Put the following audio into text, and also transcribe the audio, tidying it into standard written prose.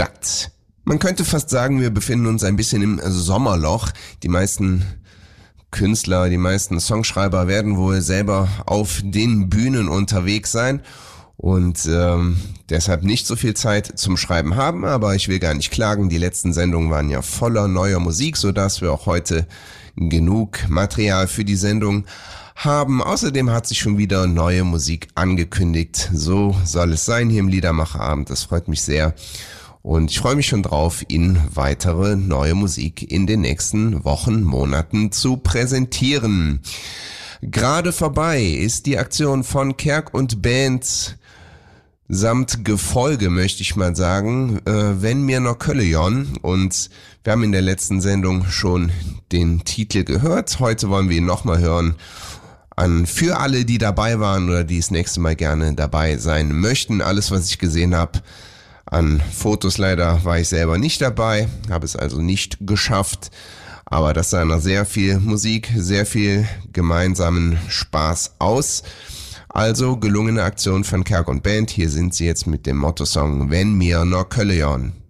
Stadt. Man könnte fast sagen, wir befinden uns ein bisschen im Sommerloch. Die meisten Künstler, die meisten Songschreiber werden wohl selber auf den Bühnen unterwegs sein und deshalb nicht so viel Zeit zum Schreiben haben, aber ich will gar nicht klagen. Die letzten Sendungen waren ja voller neuer Musik, sodass wir auch heute genug Material für die Sendung haben. Außerdem hat sich schon wieder neue Musik angekündigt. So soll es sein hier im Liedermacherabend. Das freut mich sehr. Und ich freue mich schon drauf, Ihnen weitere neue Musik in den nächsten Wochen, Monaten zu präsentieren. Gerade vorbei ist die Aktion von Kerk und Band samt Gefolge, möchte ich mal sagen, Wenn mir noch Köllejon. Und wir haben in der letzten Sendung schon den Titel gehört. Heute wollen wir ihn nochmal hören. Für alle, die dabei waren oder die das nächste Mal gerne dabei sein möchten. Alles, was ich gesehen habe an Fotos, leider war ich selber nicht dabei, habe es also nicht geschafft. Aber das sah nach sehr viel Musik, sehr viel gemeinsamen Spaß aus. Also gelungene Aktion von Kerk und Band. Hier sind sie jetzt mit dem Mottosong Wenn mir noch Köllejon.